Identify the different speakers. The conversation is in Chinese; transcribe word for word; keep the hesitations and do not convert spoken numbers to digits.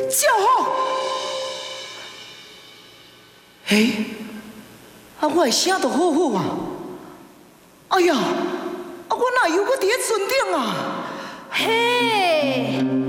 Speaker 1: 叫好。哎，啊，我的声都好好啊。哎呀，啊，我哪有个伫咧船顶啊？
Speaker 2: 嘿。